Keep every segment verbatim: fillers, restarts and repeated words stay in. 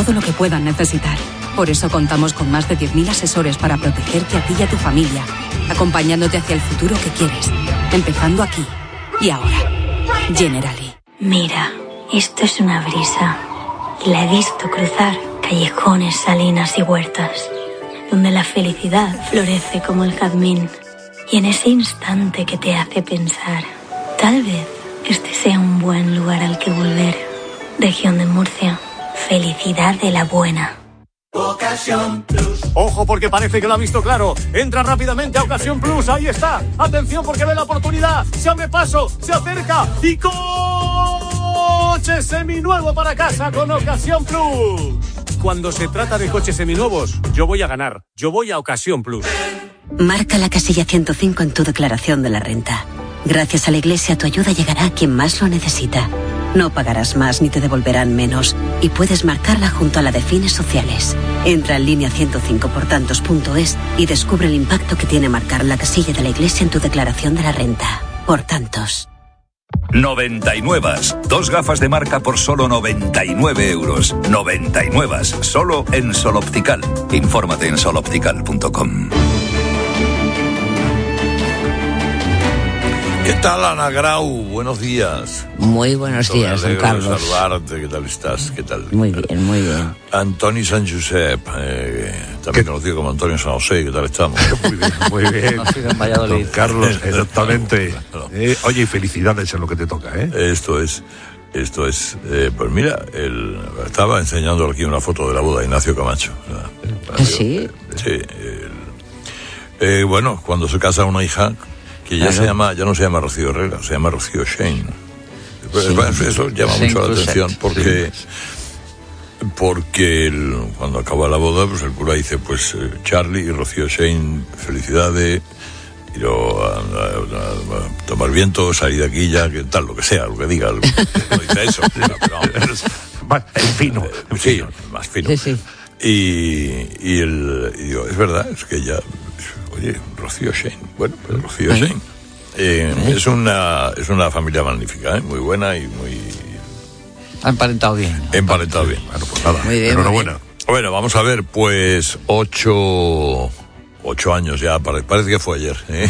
todo lo que puedan necesitar. Por eso contamos con más de diez mil asesores para protegerte a ti y a tu familia, acompañándote hacia el futuro que quieres, empezando aquí y ahora. Generali. Mira, esto es una brisa. La he visto cruzar callejones, salinas y huertas, donde la felicidad florece como el jazmín. Y en ese instante que te hace pensar, tal vez este sea un buen lugar al que volver. Región de Murcia, felicidad de la buena. Ocasión Plus. Ojo, porque parece que lo ha visto claro. Entra rápidamente a Ocasión Plus. Ahí está. Atención, porque ve la oportunidad. Se abre paso, se acerca y coche seminuevo para casa con Ocasión Plus. Cuando se trata de coches seminuevos, yo voy a ganar. Yo voy a Ocasión Plus. Marca la casilla ciento cinco en tu declaración de la renta. Gracias a la Iglesia, tu ayuda llegará a quien más lo necesita. No pagarás más ni te devolverán menos y puedes marcarla junto a la de fines sociales. Entra en línea ciento cinco por tantos punto es y descubre el impacto que tiene marcar la casilla de la Iglesia en tu declaración de la renta. Por tantos. noventa y nueve. Dos gafas de marca por solo noventa y nueve euros. noventa y nueve. Solo en Sol Optical. Infórmate en sol optical punto com. ¿Qué tal, Ana Grau? Buenos días. Muy buenos Todo días, don Carlos. de saludarte. ¿Qué tal estás? ¿Qué tal? Muy bien, muy bien. Antoni San Josep, eh, también conocido como Antonio San José. ¿Qué tal estamos? Muy bien, muy bien. Nacido en Valladolid. Don Carlos, exactamente. Eh, oye, y felicidades en lo que te toca, ¿eh? Esto es... Esto es, eh, pues mira, el, estaba enseñando aquí una foto de la boda de Ignacio Camacho. ¿Ah, sí? Sí. El, eh, bueno, cuando se casa una hija, que ya claro. se llama, ya no se llama Rocío Herrera, se llama Rocío Shane. Sí. Eso llama Shane mucho la Cruzet. atención porque, sí. porque el, cuando acaba la boda, pues el cura dice, pues eh, Charlie y Rocío Shane, felicidades. Y luego a, a, a, a tomar viento, salir de aquí ya, que tal, lo que sea, lo que diga, lo, no dice eso. Pero, pero, más fino. eh, sí, más fino. Sí, sí. Y, y, el, y digo, es verdad, es que ya, oye, Rocío Shane, bueno, pues Rocío ¿Eh? Shane. Eh, ¿Eh? Es una es una familia magnífica, ¿eh? Muy buena y muy... Ha emparentado bien. ¿No? Emparentado bien. Bueno, pues nada, muy bien, enhorabuena. muy bien. Bueno, vamos a ver, pues ocho... Ocho años ya, parece que fue ayer, ¿eh?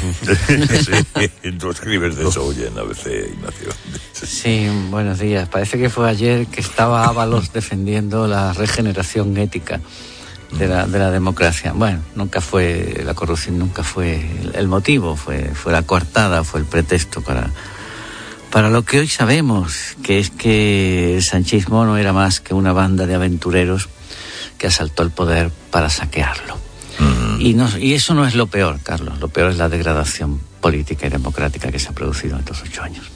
Sí, tú escribes de eso, oye, en A B C, Ignacio. Sí, buenos días. Parece que fue ayer que estaba Ábalos defendiendo la regeneración ética de la, de la democracia. Bueno, nunca fue, la corrupción nunca fue el, el motivo, fue, fue la coartada, fue el pretexto para, para lo que hoy sabemos, que es que el sanchismo no era más que una banda de aventureros que asaltó el poder para saquearlo. Y, no, y eso no es lo peor, Carlos. Lo peor es la degradación política y democrática que se ha producido en estos ocho años.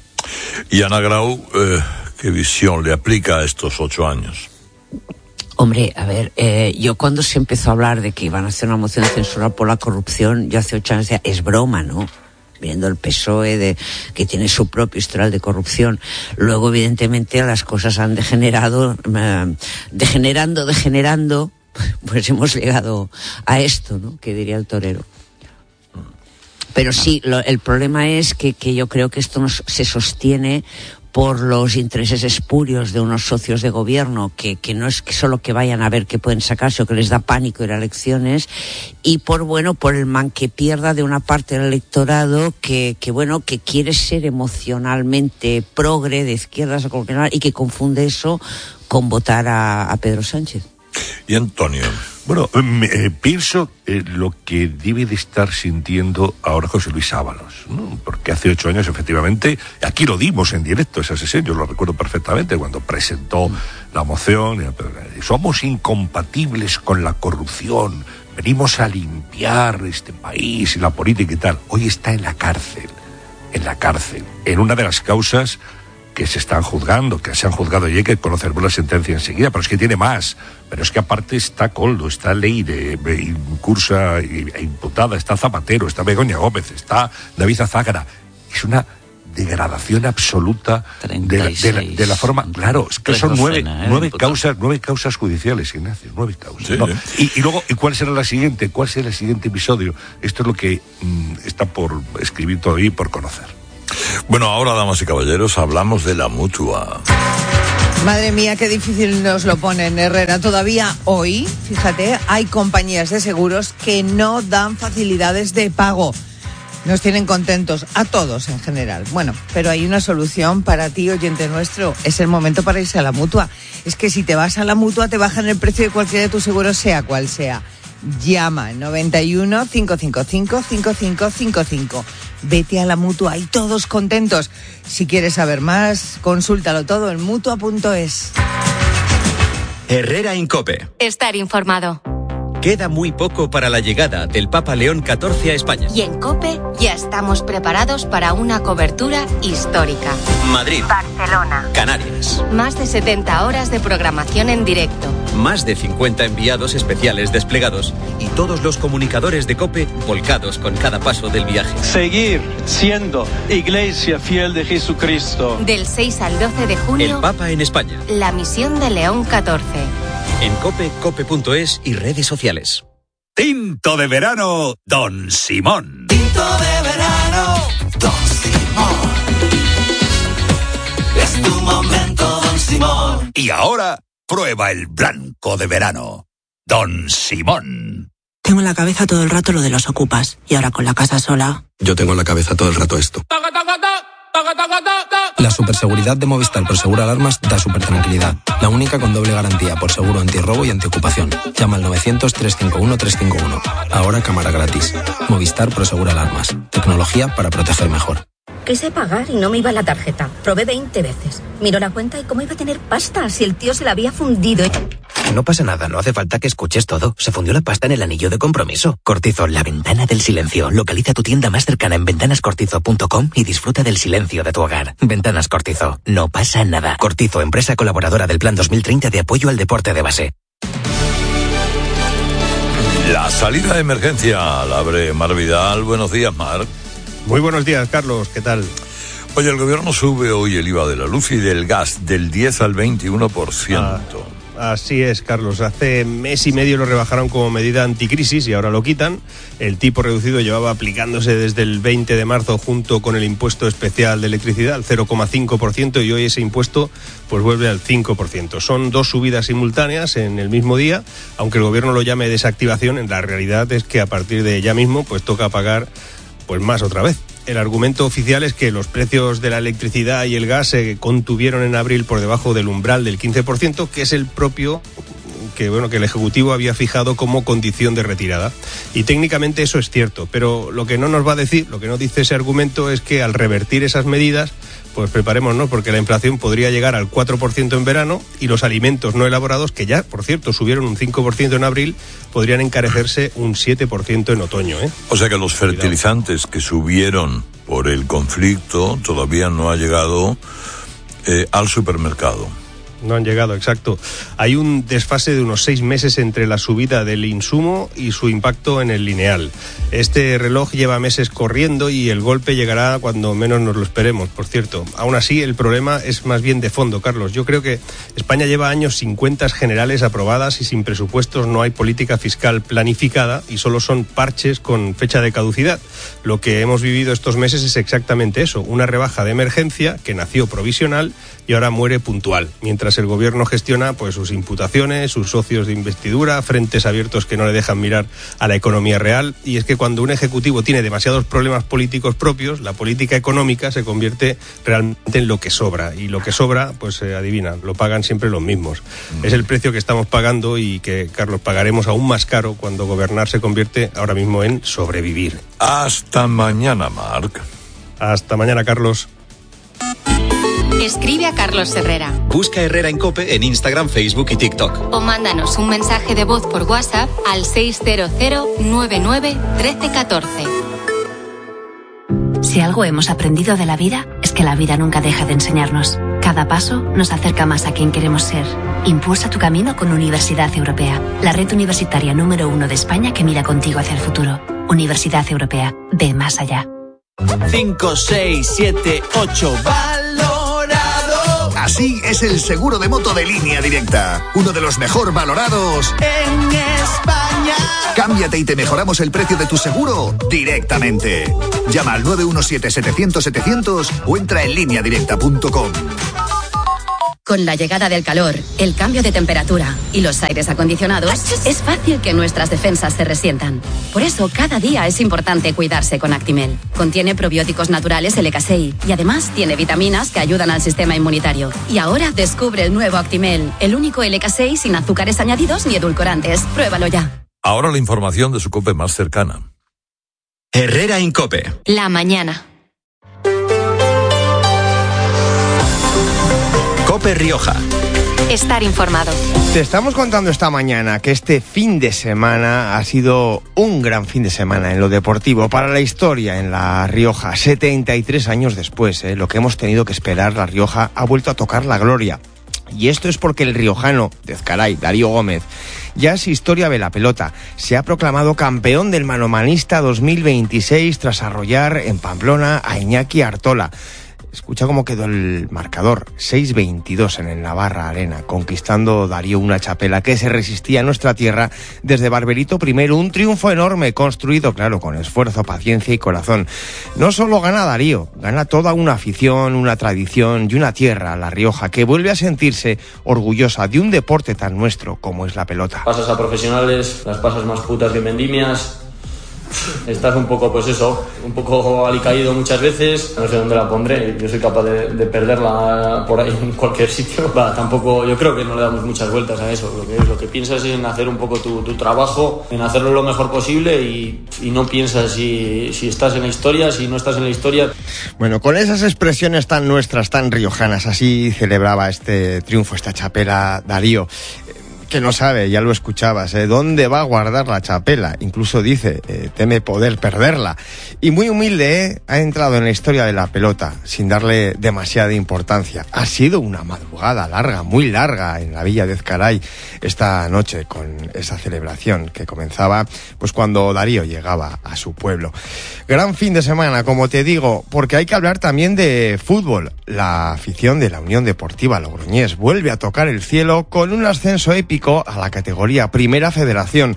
Y Ana Grau, eh, ¿qué visión le aplica a estos ocho años? Hombre, a ver, eh, yo cuando se empezó a hablar de que iban a hacer una moción de censura por la corrupción, yo hace ocho años decía, es broma, ¿no? Viendo el P S O E, de, que tiene su propio historial de corrupción. Luego, evidentemente, las cosas han degenerado, eh, degenerando, degenerando, pues hemos llegado a esto, ¿no? Que diría el torero. Pero sí, lo, el problema es que, que yo creo que esto nos, se sostiene por los intereses espurios de unos socios de gobierno que, que no es que solo que vayan a ver qué pueden sacarse o que les da pánico ir a elecciones, y por, bueno, por el man que pierda de una parte del electorado que, que bueno, que quiere ser emocionalmente progre, de izquierdas o colonial, y que confunde eso con votar a, a Pedro Sánchez. Y Antonio. Bueno, eh, pienso eh, lo que debe de estar sintiendo ahora José Luis Ábalos, ¿no? Porque hace ocho años, efectivamente, aquí lo dimos en directo, esa sesión, yo lo recuerdo perfectamente, cuando presentó la moción, eh, somos incompatibles con la corrupción, venimos a limpiar este país y la política y tal. Hoy está en la cárcel, en la cárcel, en una de las causas que se están juzgando, que se han juzgado y hay que conocer la sentencia enseguida, pero es que tiene más. Pero es que aparte está Coldo, está Leire, de cursa e imputada, está Zapatero, está Begoña Gómez, está David Azágara. Es una degradación absoluta de la, de, la, de la forma... Claro, es que son nueve, docena, ¿eh? nueve causas, nueve causas judiciales, Ignacio, nueve causas. Sí, ¿no? y, y luego, ¿y cuál será la siguiente? ¿Cuál será el siguiente episodio? Esto es lo que mmm, está por escribir todavía y por conocer. Bueno, ahora, damas y caballeros, hablamos de la Mutua. Madre mía, qué difícil nos lo ponen, Herrera. Todavía hoy, fíjate, hay compañías de seguros que no dan facilidades de pago. Nos tienen contentos, a todos en general. Bueno, pero hay una solución para ti, oyente nuestro. Es el momento para irse a la Mutua. Es que si te vas a la Mutua, te bajan el precio de cualquiera de tus seguros, sea cual sea. Llama noventa y uno, cinco cinco cinco, cinco cinco cinco cinco. Vete a la Mutua y todos contentos. Si quieres saber más, consúltalo todo en mutua punto es. Herrera en COPE. Estar informado. Queda muy poco para la llegada del Papa León catorce a España. Y en COPE ya estamos preparados para una cobertura histórica. Madrid, Barcelona, Canarias. Más de setenta horas de programación en directo. Más de cincuenta enviados especiales desplegados y todos los comunicadores de COPE volcados con cada paso del viaje. Seguir siendo Iglesia fiel de Jesucristo. Del seis al doce de junio. El Papa en España. La misión de León catorce. En COPE, cope punto es y redes sociales. Tinto de verano, Don Simón. Tinto de verano, Don Simón. Es tu momento, Don Simón. Y ahora, prueba el blanco de verano, Don Simón. Tengo en la cabeza todo el rato lo de los ocupas. Y ahora con la casa sola... Yo tengo en la cabeza todo el rato esto. La superseguridad de Movistar Prosegur Alarmas da super tranquilidad. La única con doble garantía por seguro antirrobo y antiocupación. Llama al novecientos, trescientos cincuenta y uno, trescientos cincuenta y uno. Ahora cámara gratis. Movistar Prosegur Alarmas. Tecnología para proteger mejor. Quise pagar y no me iba la tarjeta. Probé veinte veces. Miró la cuenta y cómo iba a tener pasta si el tío se la había fundido. No pasa nada, no hace falta que escuches todo. Se fundió la pasta en el anillo de compromiso. Cortizo, la ventana del silencio. Localiza tu tienda más cercana en ventanas cortizo punto com y disfruta del silencio de tu hogar. Ventanas Cortizo. No pasa nada. Cortizo, empresa colaboradora del Plan dos mil treinta de apoyo al deporte de base. La salida de emergencia la abre Mar Vidal. Buenos días, Mar. Muy buenos días, Carlos. ¿Qué tal? Oye, el gobierno sube hoy el I V A de la luz y del gas del diez al veintiuno por ciento. Ah, así es, Carlos. Hace mes y medio lo rebajaron como medida anticrisis y ahora lo quitan. El tipo reducido llevaba aplicándose desde el veinte de marzo junto con el impuesto especial de electricidad al cero coma cinco por ciento y hoy ese impuesto pues vuelve al cinco por ciento. Son dos subidas simultáneas en el mismo día, aunque el gobierno lo llame desactivación, en la realidad es que a partir de ya mismo pues toca pagar pues más otra vez. El argumento oficial es que los precios de la electricidad y el gas se contuvieron en abril por debajo del umbral del quince por ciento, que es el propio que bueno que el Ejecutivo había fijado como condición de retirada. Y técnicamente eso es cierto, pero lo que no nos va a decir, lo que no dice ese argumento es que al revertir esas medidas, pues preparémonos porque la inflación podría llegar al cuatro por ciento en verano y los alimentos no elaborados, que ya, por cierto, subieron un cinco por ciento en abril, podrían encarecerse un siete por ciento en otoño, ¿eh? O sea que los fertilizantes que subieron por el conflicto todavía no ha llegado eh, al supermercado. No han llegado, exacto. Hay un desfase de unos seis meses entre la subida del insumo y su impacto en el lineal. Este reloj lleva meses corriendo y el golpe llegará cuando menos nos lo esperemos, por cierto. Aún así, el problema es más bien de fondo, Carlos. Yo creo que España lleva años sin cuentas generales aprobadas y sin presupuestos no hay política fiscal planificada y solo son parches con fecha de caducidad. Lo que hemos vivido estos meses es exactamente eso, una rebaja de emergencia que nació provisional y ahora muere puntual, mientras el gobierno gestiona pues sus imputaciones, sus socios de investidura, frentes abiertos que no le dejan mirar a la economía real. Y es que cuando un ejecutivo tiene demasiados problemas políticos propios, la política económica se convierte realmente en lo que sobra. Y lo que sobra, pues eh, adivina, lo pagan siempre los mismos. Mm. Es el precio que estamos pagando y que, Carlos, pagaremos aún más caro cuando gobernar se convierte ahora mismo en sobrevivir. Hasta mañana, Marc. Hasta mañana, Carlos. Escribe a Carlos Herrera. Busca Herrera en COPE en Instagram, Facebook y TikTok. O mándanos un mensaje de voz por WhatsApp al seis cero cero, nueve nueve, uno tres uno cuatro. Si algo hemos aprendido de la vida, es que la vida nunca deja de enseñarnos. Cada paso nos acerca más a quien queremos ser. Impulsa tu camino con Universidad Europea, la red universitaria número uno de España que mira contigo hacia el futuro. Universidad Europea, ve más allá. cinco, seis, siete, ocho, valorado. Así es el seguro de moto de Línea Directa, uno de los mejor valorados en España. Cámbiate y te mejoramos el precio de tu seguro directamente. Llama al nueve uno siete, setecientos, setecientos o entra en línea directa punto com. Con la llegada del calor, el cambio de temperatura y los aires acondicionados, es fácil que nuestras defensas se resientan. Por eso, cada día es importante cuidarse con Actimel. Contiene probióticos naturales L K seis y además tiene vitaminas que ayudan al sistema inmunitario. Y ahora descubre el nuevo Actimel, el único L K seis sin azúcares añadidos ni edulcorantes. Pruébalo ya. Ahora la información de su COPE más cercana. Herrera en COPE. La mañana. COPE Rioja. Estar informado. Te estamos contando esta mañana que este fin de semana ha sido un gran fin de semana en lo deportivo para la historia en La Rioja. setenta y tres años después, ¿eh? Lo que hemos tenido que esperar, La Rioja ha vuelto a tocar la gloria. Y esto es porque el riojano de Ezcaray, Darío Gómez, ya es historia de la pelota. Se ha proclamado campeón del manomanista dos mil veintiséis tras arrollar en Pamplona a Iñaki Artola. Escucha cómo quedó el marcador, seis veintidós en el Navarra Arena, conquistando Darío una chapela que se resistía a nuestra tierra desde Barberito primero, un triunfo enorme construido, claro, con esfuerzo, paciencia y corazón. No solo gana Darío, gana toda una afición, una tradición y una tierra, La Rioja, que vuelve a sentirse orgullosa de un deporte tan nuestro como es la pelota. Pasas a profesionales, las pasas más putas que vendimias. Estás un poco, pues eso, un poco alicaído muchas veces, no sé dónde la pondré, yo soy capaz de, de perderla por ahí en cualquier sitio. Va, tampoco, yo creo que no le damos muchas vueltas a eso, lo que, lo que piensas es en hacer un poco tu, tu trabajo, en hacerlo lo mejor posible y, y no piensas si, si estás en la historia, si no estás en la historia. Bueno, con esas expresiones tan nuestras, tan riojanas, así celebraba este triunfo, esta chapela Darío. Que no sabe, ya lo escuchabas, ¿eh? ¿Dónde va a guardar la chapela? Incluso dice, eh, teme poder perderla. Y muy humilde, ¿eh? Ha entrado en la historia de la pelota, sin darle demasiada importancia. Ha sido una madrugada larga, muy larga, en la villa de Ezcaray, esta noche, con esa celebración que comenzaba, pues cuando Darío llegaba a su pueblo. Gran fin de semana, como te digo, porque hay que hablar también de fútbol. La afición de la Unión Deportiva Logroñés vuelve a tocar el cielo con un ascenso épico a la categoría Primera Federación.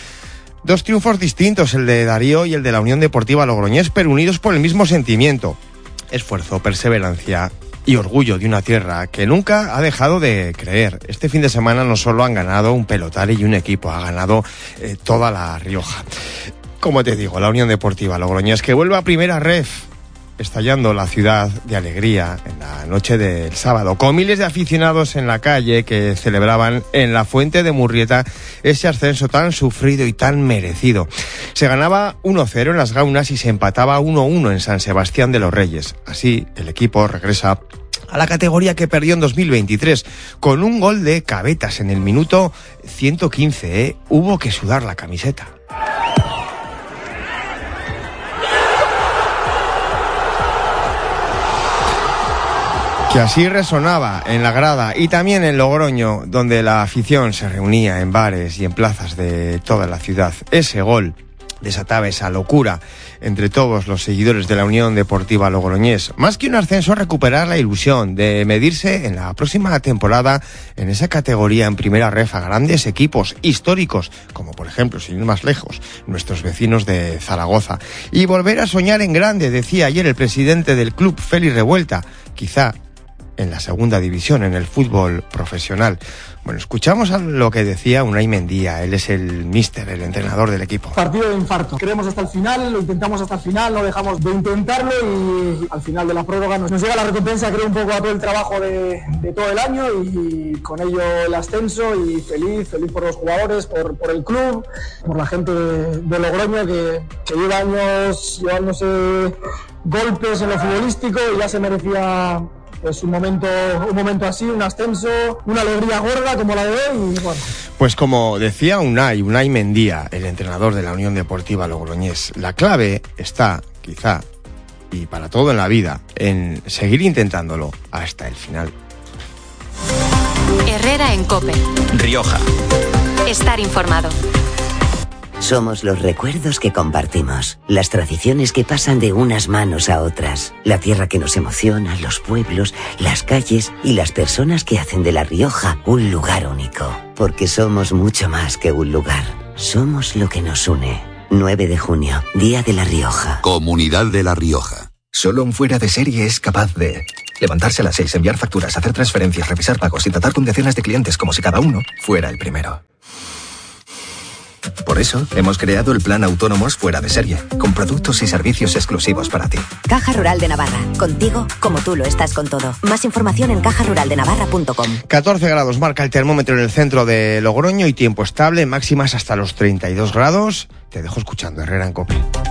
Dos triunfos distintos, el de Darío y el de la Unión Deportiva Logroñés, pero unidos por el mismo sentimiento: esfuerzo, perseverancia y orgullo de una tierra que nunca ha dejado de creer. Este fin de semana no solo han ganado un pelotari y un equipo, ha ganado eh, toda La Rioja. Como te digo, la Unión Deportiva Logroñés, que vuelve a Primera Ref, estallando la ciudad de alegría en la noche del sábado, con miles de aficionados en la calle que celebraban en la Fuente de Murrieta ese ascenso tan sufrido y tan merecido. Se ganaba uno cero en Las Gaunas y se empataba uno uno en San Sebastián de los Reyes. Así, el equipo regresa a la categoría que perdió en dos mil veintitrés, con un gol de Cabetas en el minuto ciento quince, ¿eh? Hubo que sudar la camiseta. Que así resonaba en la grada y también en Logroño, donde la afición se reunía en bares y en plazas de toda la ciudad. Ese gol desataba esa locura entre todos los seguidores de la Unión Deportiva Logroñés. Más que un ascenso, recuperar la ilusión de medirse en la próxima temporada en esa categoría en Primera Ref a grandes equipos históricos, como por ejemplo, sin ir más lejos, nuestros vecinos de Zaragoza. Y volver a soñar en grande, decía ayer el presidente del club, Félix Revuelta, quizá en la segunda división, en el fútbol profesional. Bueno, escuchamos a lo que decía Unai Mendía. Él es el míster, el entrenador del equipo. Partido de infarto. Queremos hasta el final, lo intentamos hasta el final, no dejamos de intentarlo y al final de la prórroga nos, nos llega la recompensa, creo, un poco a todo el trabajo de, de todo el año y con ello el ascenso, y feliz, feliz por los jugadores, por, por el club, por la gente de, de Logroño que, que lleva años llevándose golpes en lo futbolístico y ya se merecía pues un momento, un momento así, un ascenso, una alegría gorda como la de hoy y bueno. Pues como decía Unai, Unai Mendía, el entrenador de la Unión Deportiva Logroñés, la clave está, quizá, y para todo en la vida, en seguir intentándolo hasta el final. Herrera en COPE. Rioja. Estar informado. Somos los recuerdos que compartimos, las tradiciones que pasan de unas manos a otras, la tierra que nos emociona, los pueblos, las calles y las personas que hacen de La Rioja un lugar único. Porque somos mucho más que un lugar, somos lo que nos une. nueve de junio, Día de La Rioja. Comunidad de La Rioja. Solo un fuera de serie es capaz de Levantarse a las seis, enviar facturas, hacer transferencias, revisar pagos y tratar con decenas de clientes como si cada uno fuera el primero. Por eso, hemos creado el plan Autónomos Fuera de Serie, con productos y servicios exclusivos para ti. Caja Rural de Navarra. Contigo, como tú lo estás con todo. Más información en caja rural de navarra punto com. catorce grados marca el termómetro en el centro de Logroño y tiempo estable, máximas hasta los treinta y dos grados. Te dejo escuchando Herrera en COPE.